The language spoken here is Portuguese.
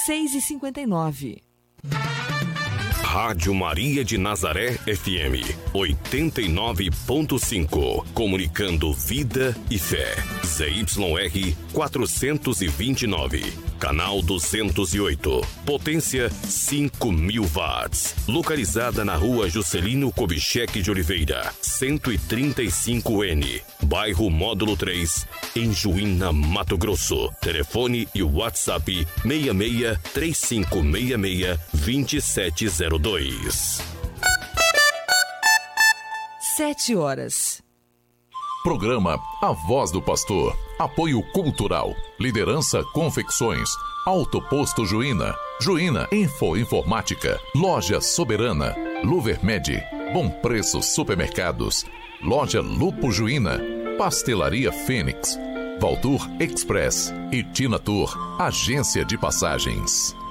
6h59. Rádio Maria de Nazaré FM 89.5, comunicando vida e fé. ZYR 429, canal 208, potência 5.000 watts. Localizada na Rua Juscelino Kubitschek de Oliveira, 135N, bairro Módulo 3, em Juína, Mato Grosso. Telefone e WhatsApp 66 3566 2702. 7 horas. Programa A Voz do Pastor. Apoio cultural. Liderança Confecções. Auto Posto Juína. Juína Informática. Loja Soberana. Luvermed. Bom Preço Supermercados. Loja Lupo Juína. Pastelaria Fênix. Valtur Express. E Tinatur. Agência de Passagens.